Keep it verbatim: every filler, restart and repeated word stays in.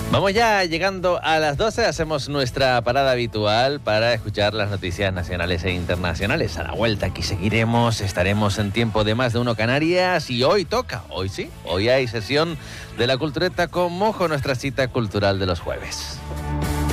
Vamos ya llegando a las doce, hacemos nuestra parada habitual para escuchar las noticias nacionales e internacionales. A la vuelta aquí seguiremos, estaremos en tiempo de Más de Uno Canarias y hoy toca, hoy sí, hoy hay sesión de la Cultureta con Mojo, nuestra cita cultural de los jueves.